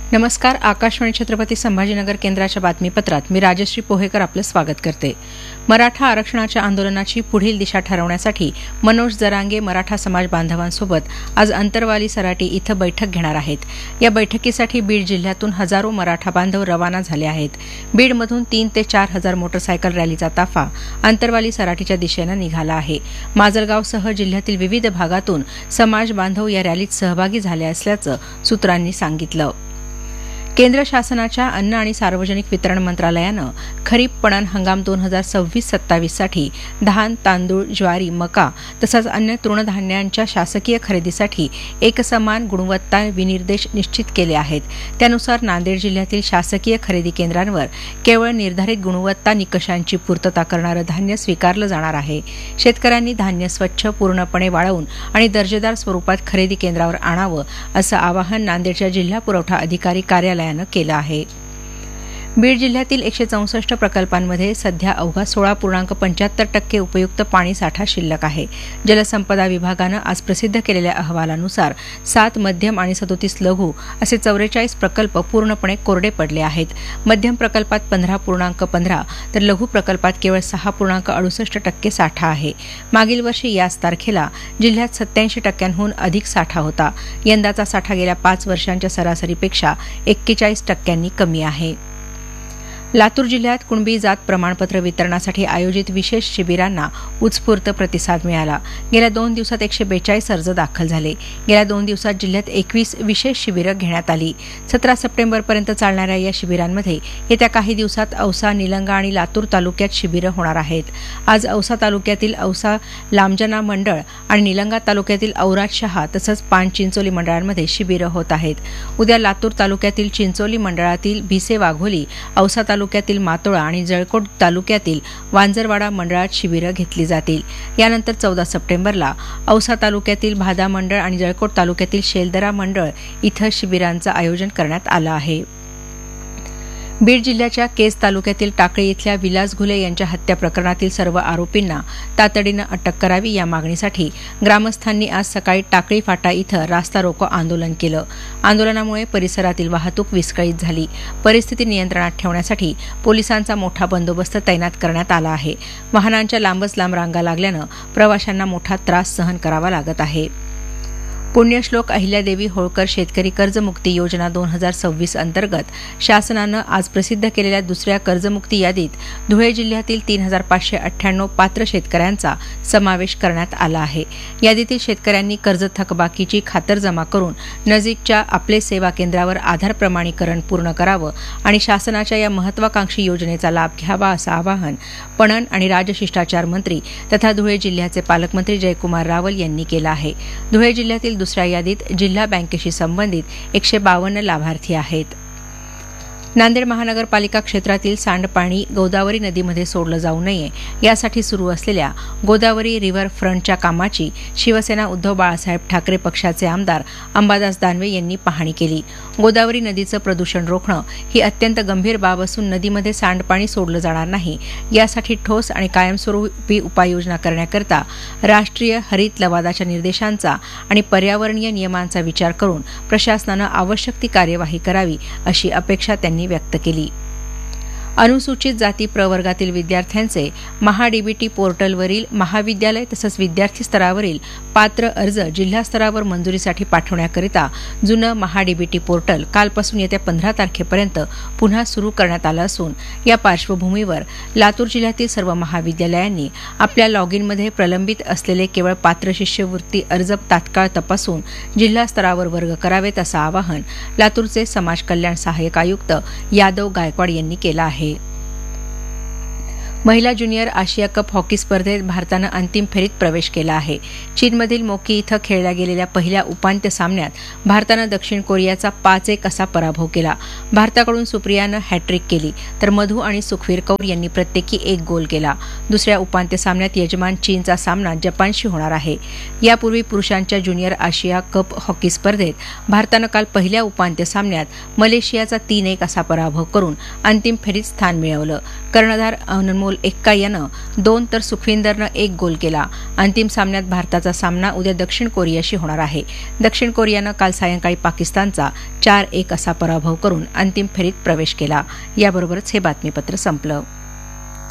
नमस्कार. आकाशवाणी छत्रपती संभाजीनगर केंद्राच्या बातमीपत्रात मी राजश्री पोहेकर आपलं स्वागत करते. मराठा आरक्षणाच्या आंदोलनाची पुढील दिशा ठरवण्यासाठी मनोज जरांगे मराठा समाज बांधवांसोबत आज अंतरवाली सराटी इथं बैठक घेणार आहेत. या बैठकीसाठी बीड जिल्ह्यातून हजारो मराठा बांधव रवाना झाले आहेत. बीडमधून 3 ते 4 हजार मोटरसायकल रॅलीचा ताफा अंतरवाली सराटीच्या दिशेनं निघाला आहे. माजलगावसह जिल्ह्यातील विविध भागातून समाज बांधव या रॅलीत सहभागी झाले असल्याचं सूत्रांनी सांगितलं. केंद्र शासनाच्या अन्न आणि सार्वजनिक वितरण मंत्रालयानं खरीप पणन हंगाम 2026-27 साठी धान, तांदूळ, ज्वारी, मका तसंच अन्य तृणधान्यांच्या शासकीय खरेदीसाठी एकसमान गुणवत्ता विनिर्देश निश्चित केले आहेत. त्यानुसार नांदेड जिल्ह्यातील शासकीय खरेदी केंद्रांवर केवळ निर्धारित गुणवत्ता निकषांची पूर्तता करणारं धान्य स्वीकारलं जाणार आहे. शेतकऱ्यांनी धान्य स्वच्छ, पूर्णपणे वाळवून आणि दर्जेदार स्वरूपात खरेदी केंद्रावर आणावं असं आवाहन नांदेडच्या जिल्हा पुरवठा अधिकारी कार्यालयानं केलं आहे. बीड जिल्ह्यातील 164 प्रकल्पांमध्ये सध्या अवघा 16.75% उपयुक्त पाणीसाठा शिल्लक आहे. जलसंपदा विभागानं आज प्रसिद्ध केलेल्या अहवालानुसार 7 मध्यम आणि 37 लघु असे 44 प्रकल्प पूर्णपणे कोरडे पडले आहेत. मध्यम प्रकल्पात 15.15 तर लघु प्रकल्पात केवळ 6.68% साठा आहे. मागील वर्षी याच तारखेला जिल्ह्यात 87%हून अधिक साठा होता. यंदाचा साठा गेल्या 5 वर्षांच्या सरासरीपेक्षा 41% कमी आहे. लातूर जिल्ह्यात कुणबी जात प्रमाणपत्र वितरणासाठी आयोजित विशेष शिबिरांना उत्स्फूर्त प्रतिसाद मिळाला. गेल्या 2 दिवसात 142 अर्ज दाखल झाले. गेल्या 2 दिवसात जिल्ह्यात 21 विशेष शिबिरं घेण्यात आली. 17 सप्टेंबरपर्यंत चालणाऱ्या या शिबिरांमध्ये येत्या काही दिवसात औसा, निलंगा आणि लातूर तालुक्यात शिबिरं होणार आहेत. आज औसा तालुक्यातील औसा लांबजना मंडळ आणि निलंगा तालुक्यातील औरादशहा तसंच पानचिंचोली मंडळांमध्ये शिबिरं होत आहेत. उद्या लातूर तालुक्यातील चिंचोली मंडळातील भिसे वाघोली, औसा तालुक्यातील मातोळा आणि जळकोट तालुक्यातील वांजरवाडा मंडळात शिबिरं घेतली जातील. यानंतर 14 सप्टेंबरला औसा तालुक्यातील भादा मंडळ आणि जळकोट तालुक्यातील शेलदरा मंडळ इथं शिबिरांचं आयोजन करण्यात आलं आहे. बीड जिल्ह्याच्या केज तालुक्यातील टाकळी इथल्या विलास घुले यांच्या हत्या प्रकरणातील सर्व आरोपींना तातडीनं अटक करावी या मागणीसाठी ग्रामस्थांनी आज सकाळी टाकळी फाटा इथं रास्ता रोको आंदोलन केलं. आंदोलनामुळे परिसरातील वाहतूक विस्कळीत झाली. परिस्थिती नियंत्रणात ठेवण्यासाठी पोलिसांचा मोठा बंदोबस्त तैनात करण्यात आला आहे. वाहनांच्या लांबच लांब रांगा लागल्यानं प्रवाशांना मोठा त्रास सहन करावा लागत आहे. पुण्यश्लोक अहिल्यादेवी होळकर शेतकरी कर्जमुक्ती योजना 2026 अंतर्गत शासनानं आज प्रसिद्ध केलेल्या दुसऱ्या कर्जमुक्ती यादीत धुळे जिल्ह्यातील 3598 पात्र शेतकऱ्यांचा समावेश करण्यात आला आहे. यादीतील शेतकऱ्यांनी कर्ज थकबाकीची खातरजमा करून नजीकच्या आपले सेवा केंद्रावर आधार प्रमाणीकरण पूर्ण करावं आणि शासनाच्या या महत्वाकांक्षी योजनेचा लाभ घ्यावा असं आवाहन पणन आणि राजशिष्टाचार मंत्री तथा धुळे जिल्ह्याचे पालकमंत्री जयकुमार रावल यांनी केलं आहे. धुळे जिल्ह्यातील दुसऱ्या यादीत जिल्हा बँकेशी संबंधित 152 लाभार्थी आहेत. नांदेड महानगरपालिका क्षेत्रातील सांडपाणी गोदावरी नदीमध्ये सोडलं जाऊ नये यासाठी सुरू असलेल्या गोदावरी रिव्हर फ्रंटच्या कामाची शिवसेना उद्धव बाळासाहेब ठाकरे पक्षाचे आमदार अंबादास दानवे यांनी पाहणी केली. गोदावरी नदीचं प्रदूषण रोखणं ही अत्यंत गंभीर बाब असून नदीमध्ये सांडपाणी सोडलं जाणार नाही यासाठी ठोस आणि कायमस्वरूपी उपाययोजना करण्याकरता राष्ट्रीय हरित लवादाच्या निर्देशांचा आणि पर्यावरणीय नियमांचा विचार करून प्रशासनानं आवश्यक ती कार्यवाही करावी अशी अपेक्षा त्यांनी व्यक्त केली. अनुसूचित जाती प्रवर्गातील विद्यार्थ्यांचे महाडीबीटी पोर्टलवरील महाविद्यालय तसंच विद्यार्थी स्तरावरील पात्र अर्ज जिल्हा स्तरावर मंजुरीसाठी पाठवण्याकरिता जुनं महाडीबीटी पोर्टल कालपासून येत्या 15 तारखेपर्यंत पुन्हा सुरू करण्यात आलं असून या पार्श्वभूमीवर लातूर जिल्ह्यातील सर्व महाविद्यालयांनी आपल्या लॉगिनमध्ये प्रलंबित असलेले केवळ पात्र शिष्यवृत्ती अर्ज तात्काळ तपासून जिल्हा स्तरावर वर्ग करावेत असं आवाहन लातूरचे समाज कल्याण सहाय्यक आयुक्त यादव गायकवाड यांनी केलं आहे. महिला ज्युनियर आशिया कप हॉकी स्पर्धेत भारतानं अंतिम फेरीत प्रवेश केला आहे. चीनमधील मोकी इथं खेळल्या गेलेल्या पहिल्या उपांत्य सामन्यात भारतानं दक्षिण कोरियाचा 5-1 असा पराभव केला. भारताकडून सुप्रियानं हॅट्रिक केली तर मधू आणि सुखवीर कौर यांनी प्रत्येकी 1 गोल केला. दुसऱ्या उपांत्य सामन्यात यजमान चीनचा सामना जपानशी होणार आहे. यापूर्वी पुरुषांच्या ज्युनियर आशिया कप हॉकी स्पर्धेत भारतानं काल पहिल्या उपांत्य सामन्यात मलेशियाचा 3-1 असा पराभव करून अंतिम फेरीत स्थान मिळवलं. कर्णधार अनमोल अनमोल एक्का यानं 2 तर सुखविंदरनं 1 गोल केला. अंतिम सामन्यात भारताचा सामना उद्या दक्षिण कोरियाशी होणार आहे. दक्षिण कोरियानं काल सायंकाळी पाकिस्तानचा 4-1 असा पराभव करून अंतिम फेरीत प्रवेश केला. याबरोबरच हे बातमीपत्र संपलं.